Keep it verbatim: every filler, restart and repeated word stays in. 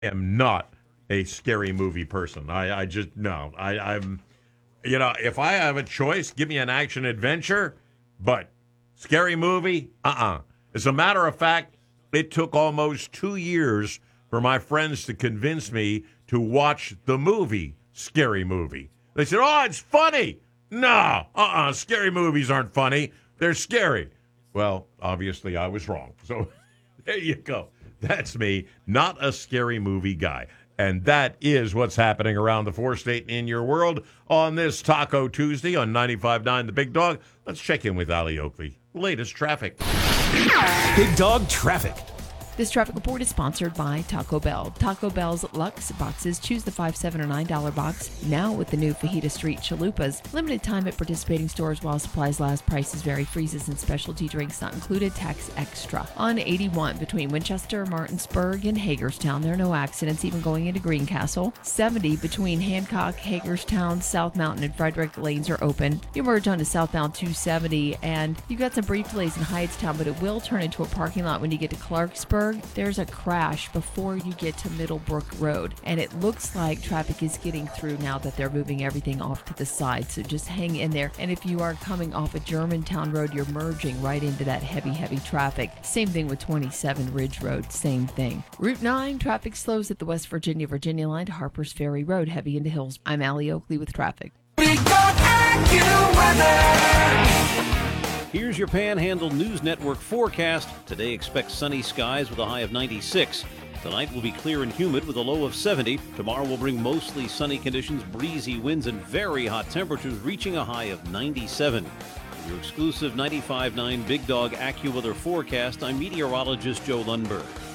am not a scary movie person. I, I just no. I, I'm, you know, if I have a choice, give me an action adventure, but scary movie, uh-uh. As a matter of fact, it took almost two years for my friends to convince me to watch the movie Scary Movie. They said, "Oh, it's funny." No, uh-uh. Scary movies aren't funny. They're scary. Well, obviously, I was wrong. So there you go. That's me, not a scary movie guy. And that is what's happening around the four-state and in your world on this Taco Tuesday on ninety-five point nine The Big Dog. Let's check in with Ali Oakley. Latest traffic. Big Dog Traffic. This traffic report is sponsored by Taco Bell. Taco Bell's Lux boxes. Choose the five, seven, or nine dollar box. Now with the new Fajita Street Chalupas. Limited time at participating stores while supplies last. Prices vary. Freezes and specialty drinks not included. Tax extra. On eighty-one between Winchester, Martinsburg, and Hagerstown. There are no accidents even going into Greencastle. seventy between Hancock, Hagerstown, South Mountain, and Frederick. Lanes are open. You merge onto southbound two seventy, and you've got some brief delays in Hyattstown, but it will turn into a parking lot when you get to Clarksburg. There's a crash before you get to Middlebrook Road, and it looks like traffic is getting through now that they're moving everything off to the side, so just hang in there. And if you are coming off of Germantown Road, you're merging right into that heavy, heavy traffic. Same thing with twenty-seven Ridge Road, same thing. Route nine, traffic slows at the West Virginia Virginia line to Harpers Ferry Road, heavy into Hills. I'm Ali Oakley with traffic. Big Dog AccuWeather. Here's your Panhandle News Network forecast. Today expect sunny skies with a high of ninety-six. Tonight will be clear and humid with a low of seventy. Tomorrow will bring mostly sunny conditions, breezy winds, and very hot temperatures reaching a high of ninety-seven. For your exclusive ninety-five point nine Big Dog AccuWeather forecast, I'm meteorologist Joe Lundberg.